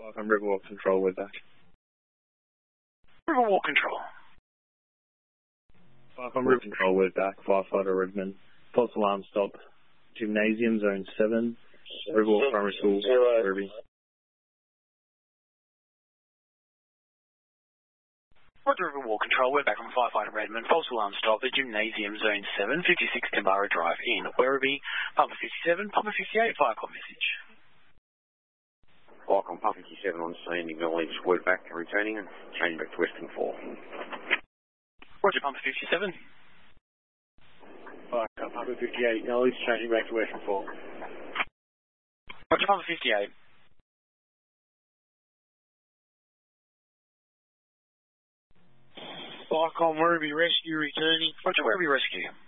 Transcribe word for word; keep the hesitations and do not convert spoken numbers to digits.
I'm Riverwalk Control, we're back. Riverwalk Control. I'm Riverwalk Control, we're back. Firefighter Redmond. False alarm stop. Gymnasium, Zone seven. Riverwalk Primary School, Ruby. Roger, Riverwalk Control, we're back from Firefighter Redmond. False alarm stop at Gymnasium, Zone seven, fifty-six Timbara Drive in Werribee. Papa fifty-seven, Papa fifty-eight, fire call message. Walk on Papa fifty-seven on scene, acknowledge, word back and returning and change back to Western four. Roger, Papa fifty-seven. Fuck, Papa fifty-eight, acknowledge, changing back to Western four. Roger, Papa fifty-eight. Fuck on Werribee Rescue returning. Roger, Werribee Rescue.